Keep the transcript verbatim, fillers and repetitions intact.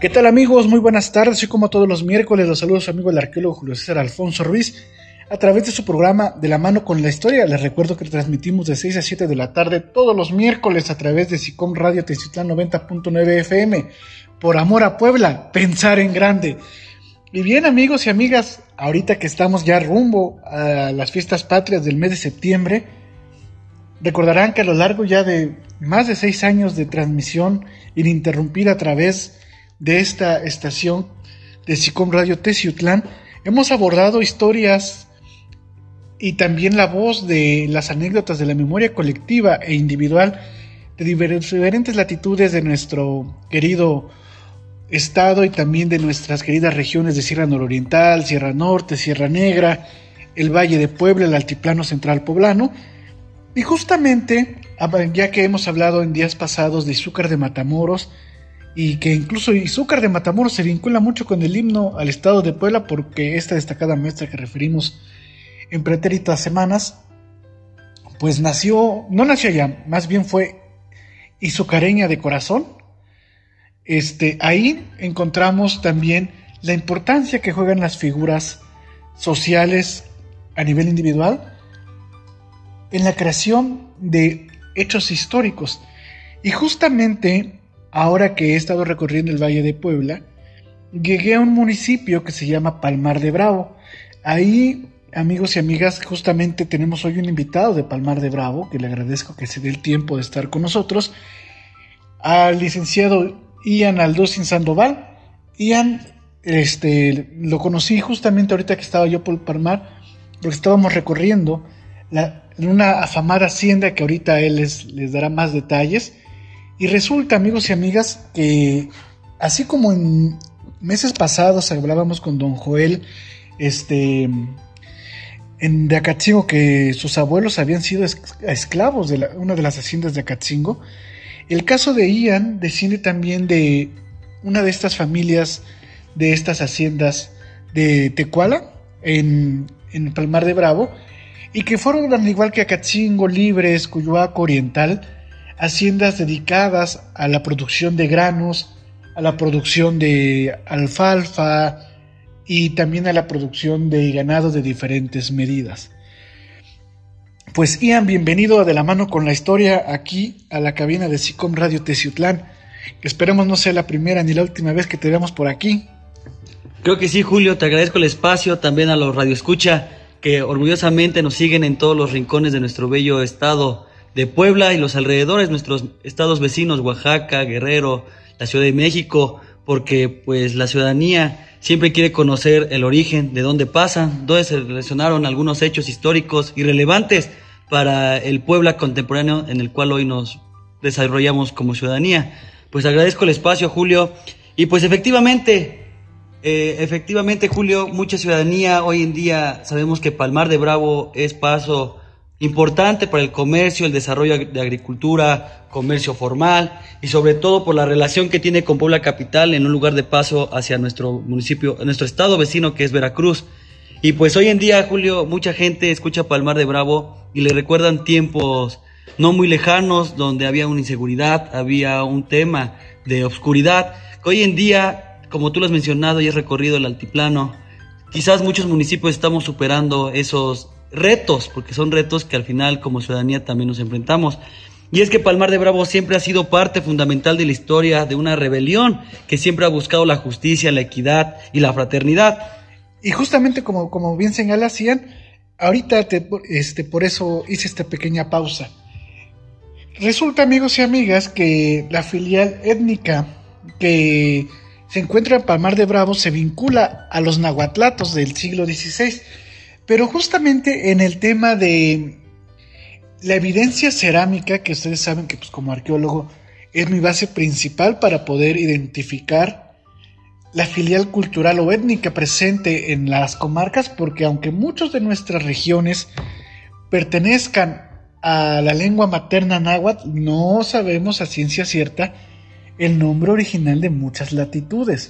¿Qué tal, amigos? Muy buenas tardes. Soy como todos los miércoles, los saludos a su amigo el arqueólogo Julio César Alfonso Ruiz a través de su programa De la Mano con la Historia. Les recuerdo que transmitimos de seis a siete de la tarde todos los miércoles a través de SICOM Radio Teciutlán noventa punto nueve F M. Por amor a Puebla, pensar en grande. Y bien, amigos y amigas, ahorita que estamos ya rumbo a las fiestas patrias del mes de septiembre, recordarán que a lo largo ya de más de seis años de transmisión ininterrumpida a través de esta estación de SICOM Radio Teciutlán, hemos abordado historias y también la voz de las anécdotas de la memoria colectiva e individual de diferentes latitudes de nuestro querido estado y también de nuestras queridas regiones de Sierra Nororiental, Sierra Norte, Sierra Negra, el Valle de Puebla, el Altiplano Central Poblano. Y justamente, ya que hemos hablado en días pasados de Izúcar de Matamoros, y que incluso Izúcar de Matamoros se vincula mucho con el himno al estado de Puebla, porque esta destacada maestra que referimos en pretéritas semanas, pues nació, no nació allá, más bien fue izucareña de corazón. Este, ahí encontramos también la importancia que juegan las figuras sociales a nivel individual en la creación de hechos históricos. Y justamente ahora que he estado recorriendo el Valle de Puebla, llegué a un municipio que se llama Palmar de Bravo. Ahí, amigos y amigas, justamente tenemos hoy un invitado de Palmar de Bravo, que le agradezco que se dé el tiempo de estar con nosotros, al licenciado Ian Aldocin Sandoval. Ian, este, lo conocí justamente ahorita que estaba yo por Palmar, porque estábamos recorriendo la, una afamada hacienda que ahorita él les, les dará más detalles. Y resulta, amigos y amigas, que así como en meses pasados hablábamos con don Joel, este, en de Acatzingo, que sus abuelos habían sido esclavos de la, una de las haciendas de Acatzingo, el caso de Ian desciende también de una de estas familias de estas haciendas de Tecuala, en, en Palmar de Bravo, y que fueron, al igual que Acatzingo, Libres, Cuyoaco Oriental, haciendas dedicadas a la producción de granos, a la producción de alfalfa y también a la producción de ganado de diferentes medidas. Pues Ian, bienvenido a De la Mano con la Historia aquí a la cabina de SICOM Radio Teciutlán. Esperemos no sea la primera ni la última vez que te veamos por aquí. Creo que sí, Julio, te agradezco el espacio, también a los radioescucha que orgullosamente nos siguen en todos los rincones de nuestro bello estado de Puebla y los alrededores, nuestros estados vecinos, Oaxaca, Guerrero, la Ciudad de México, porque pues la ciudadanía siempre quiere conocer el origen, de dónde pasan, dónde se relacionaron algunos hechos históricos y relevantes para el Puebla contemporáneo en el cual hoy nos desarrollamos como ciudadanía. Pues agradezco el espacio, Julio, y pues efectivamente, eh, efectivamente, Julio, mucha ciudadanía hoy en día sabemos que Palmar de Bravo es paso importante para el comercio, el desarrollo de agricultura, comercio formal y sobre todo por la relación que tiene con Puebla Capital en un lugar de paso hacia nuestro municipio, nuestro estado vecino que es Veracruz. Y pues hoy en día, Julio, mucha gente escucha Palmar de Bravo y le recuerdan tiempos no muy lejanos donde había una inseguridad, había un tema de obscuridad, que hoy en día, como tú lo has mencionado y has recorrido el altiplano, quizás muchos municipios estamos superando esos retos, porque son retos que al final como ciudadanía también nos enfrentamos. Y es que Palmar de Bravo siempre ha sido parte fundamental de la historia de una rebelión que siempre ha buscado la justicia, la equidad y la fraternidad. Y justamente como, como bien señalas, Ian, ahorita te, este, por eso hice esta pequeña pausa. Resulta, amigos y amigas, que la filial étnica que se encuentra en Palmar de Bravo se vincula a los nahuatlatos del siglo dieciséis. Pero justamente en el tema de la evidencia cerámica, que ustedes saben que pues, como arqueólogo es mi base principal para poder identificar la filial cultural o étnica presente en las comarcas, porque aunque muchos de nuestras regiones pertenezcan a la lengua materna náhuatl, no sabemos a ciencia cierta el nombre original de muchas latitudes.